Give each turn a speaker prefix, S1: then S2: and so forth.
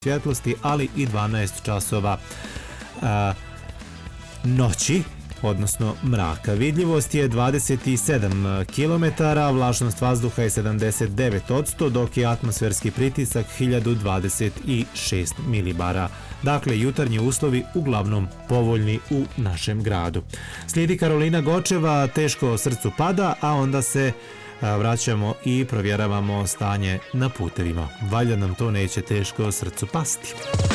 S1: svjetlosti, ali i 12 časova noći, odnosno mraka. Vidljivost je 27 km, vlažnost vazduha je 79%, dok je atmosferski pritisak 1026 milibara. Dakle, jutarnji uslovi uglavnom povoljni u našem gradu. Slijedi Karolina Gočeva, teško srcu pada, a onda se vraćamo i provjeravamo stanje na putevima. Valjda nam to neće teško srcu pasti.